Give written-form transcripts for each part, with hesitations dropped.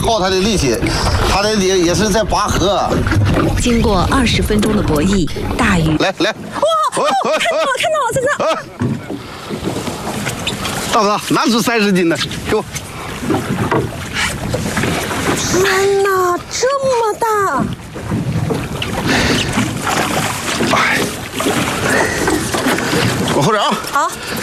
耗他的力气，他的也是在拔河。 经过20分钟的博弈，大鱼来，哇！ 看到了，在这。 大子，拿出30斤的，给我。 天哪，这么大！ 哎，往后点啊！ 好。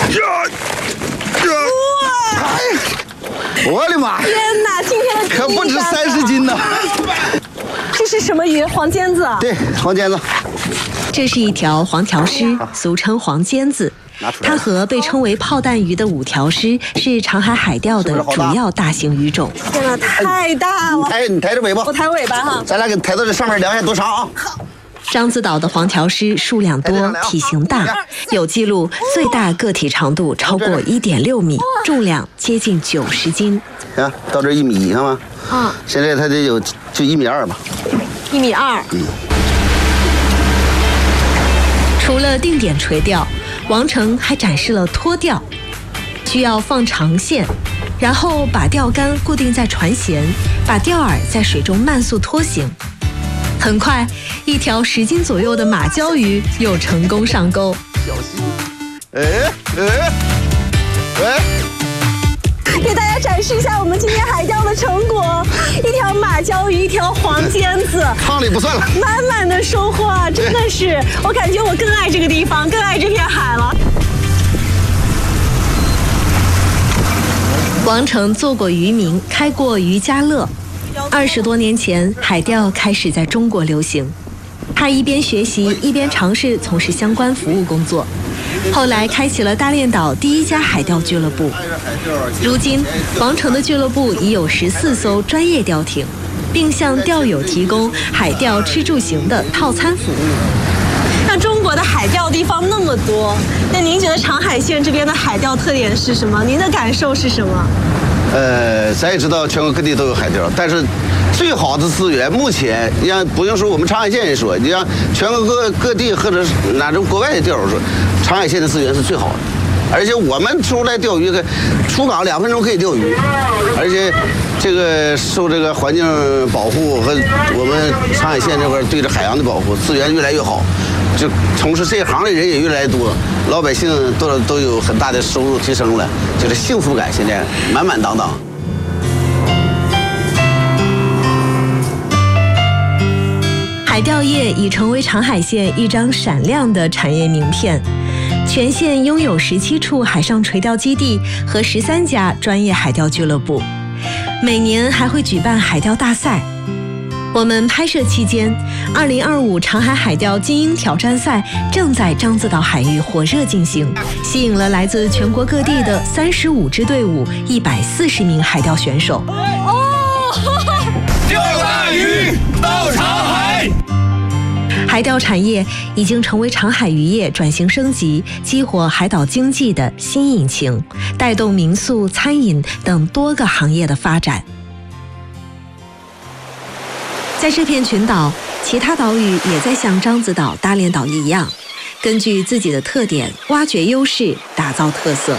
哇！我的妈！ 天哪，今天的可不止30斤呢。 这是什么鱼？黄尖子。 对，黄尖子。 这是一条黄条虱，俗称黄尖子。它和被称为炮弹鱼的五条虱是长海海钓的主要大型鱼种。 天哪，太大了！ 你抬着尾巴， 我抬尾巴哈。 咱俩给抬到这上面量一下多长啊？ 獐子岛的黄条虱数量多，体型大，有记录最大个体长度超过1.6米，重量接近90斤。 行，到这1米，看吗？ 啊， 现在它得有就1.2米吧。 1.2米。 除了定点垂钓，王成还展示了拖钓，需要放长线，然后把钓竿固定在船舷，把钓饵在水中慢速拖行。很快，1条10斤左右的马鲛鱼又成功上钩。 小心！ 给大家展示一下我们今天海钓的成果：1条马鲛鱼，1条黄尖子， 汤里不算了， 满满的收获啊！真的是，我感觉我更爱这个地方，更爱这片海了。 王成做过渔民，开过渔家乐。20多年前，海钓开始在中国流行。他一边学习，一边尝试从事相关服务工作。后来开启了大连岛第1家海钓俱乐部。如今，王成的俱乐部已有14艘专业钓艇，并向钓友提供海钓吃住行的套餐服务。 那中国的海钓地方那么多，那您觉得长海县这边的海钓特点是什么？您的感受是什么？ 咱也知道全国各地都有海钓，但是最好的资源目前，你像不用说我们长海县人说，你像全国各地或者是哪种国外的钓友说，长海县的资源是最好的。而且我们出来钓鱼，出港2分钟可以钓鱼，而且这个受这个环境保护和我们长海县这块对着海洋的保护，资源越来越好，就从事这一行的人也越来越多，老百姓都有很大的收入提升了，就是幸福感现在满满当当。 海钓业已成为长海县一张闪亮的产业名片。全县拥有17处海上垂钓基地和13家专业海钓俱乐部，每年还会举办海钓大赛。我们拍摄期间，2025长海海钓精英挑战赛正在獐子岛海域火热进行，吸引了来自全国各地的35支队伍、140名海钓选手。 钓大鱼到长海。 海钓产业已经成为长海渔业转型升级、激活海岛经济的新引擎，带动民宿、餐饮等多个行业的发展。在这片群岛，其他岛屿也在像獐子岛、大连岛一样，根据自己的特点挖掘优势，打造特色。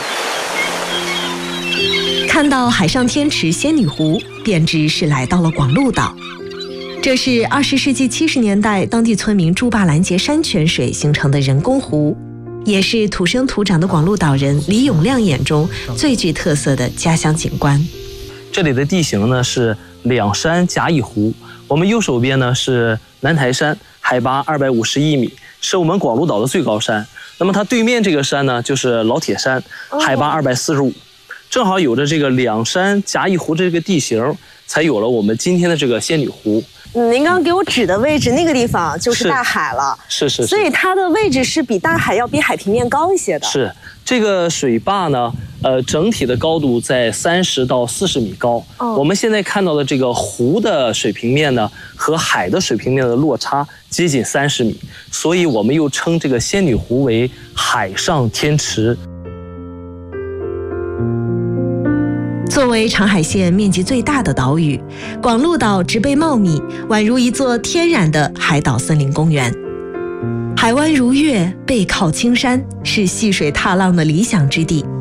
看到海上天池仙女湖，便知是来到了广鹿岛。这是20世纪70年代当地村民筑坝拦截山泉水形成的人工湖，也是土生土长的广鹿岛人李永亮眼中最具特色的家乡景观。 这里的地形呢是2山夹1湖，我们右手边呢是南台山，海拔251米，是我们广鹿岛的最高山。那么它对面这个山呢就是老铁山，海拔245，正好有着这个2山夹1湖这个地形，才有了我们今天的这个仙女湖。 您刚刚给我指的位置，那个地方就是大海了。 是。 所以它的位置是比大海要比海平面高一些的。 是，这个水坝呢，整体的高度在30到40米高。我们现在看到的这个湖的水平面呢，和海的水平面的落差接近30米，所以我们又称这个仙女湖为海上天池。 作为长海县面积最大的岛屿，广鹿岛植被茂密，宛如一座天然的海岛森林公园。海湾如月，背靠青山，是戏水踏浪的理想之地。